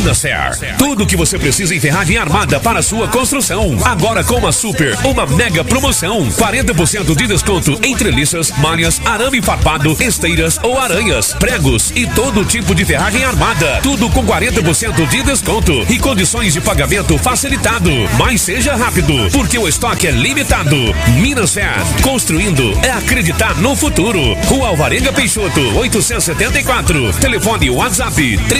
Minas Fer. Tudo o que você precisa em ferragem armada para sua construção. Agora com uma mega promoção. 40% de desconto em treliças, malhas, arame farpado, esteiras ou aranhas, pregos e todo tipo de ferragem armada. Tudo com 40% de desconto e condições de pagamento facilitado. Mas seja rápido, porque o estoque é limitado. Minas Fer. Construindo é acreditar no futuro. Rua Alvarenga Peixoto, 874. Telefone WhatsApp